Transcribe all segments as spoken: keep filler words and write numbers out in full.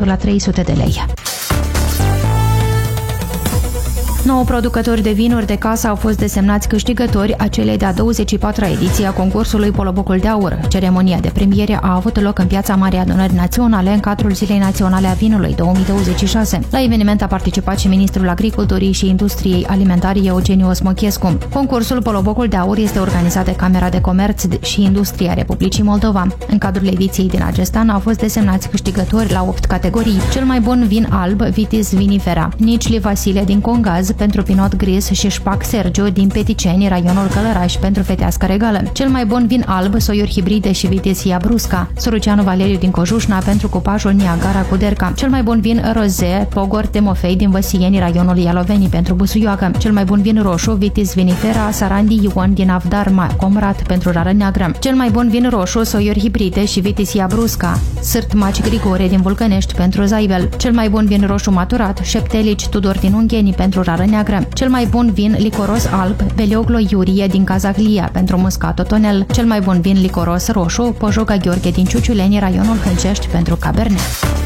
la trei sute de lei. nouă producători de vinuri de casă au fost desemnați câștigători a celei de-a douăzeci și patra ediție a concursului Polobocul de Aur. Ceremonia de premiere a avut loc în Piața Marii Adunări Naționale în cadrul Zilei Naționale a Vinului două mii douăzeci și șase. La eveniment a participat și ministrul Agriculturii și Industriei Alimentare Eugeniu Osmochescu. Concursul Polobocul de Aur este organizat de Camera de Comerț și Industrie a Republicii Moldova. În cadrul ediției din acest an au fost desemnați câștigători la opt categorii. Cel mai bun vin alb, Vitis Vinifera, Nicli Vasile din Congaz pentru Pinot Gris și Șpac Sergiu din Peticeni, raionul Călăraș pentru Fetească Regală. Cel mai bun vin alb, soiuri hibride și Vitis Brusca, Suruceanu Valeriu din Cojușna pentru cupajul Niagara Cuderca. Cel mai bun vin roze, Pogor Temofei din Văsieni, raionul Ialoveni pentru Busuioacă. Cel mai bun vin roșu, Vitis Vinifera, Sarandi Ion din Avdarma, Comrat pentru Rară Neagră. Cel mai bun vin roșu, soiuri hibride și Vitis Brusca, Sârt Maci Grigore din Vulcănești pentru Zaibel. Cel mai bun vin roșu maturat, Șeptelici Tudor din Ungheni pentru Rară Neagră. Cel mai bun vin licoros alb, Beleoglo Iurie din Cazahlia pentru Muscat Totonel. Cel mai bun vin licoros roșu, Pojoga Gheorghe din Ciuciuleni, raionul Hâncești pentru Cabernet.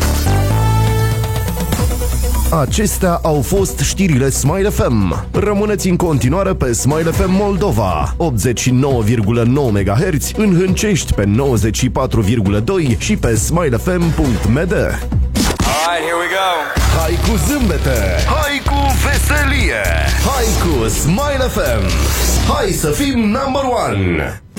Acestea au fost știrile Smile F M. Rămâneți în continuare pe Smile F M Moldova, optzeci și nouă virgulă nouă MHz, în Hâncești pe nouăzeci și patru virgulă doi și pe smile f m punct m d. Alright, here we go. Hai cu zâmbete, hai cu veselie, hai cu Smile F M. Hai să fim number one.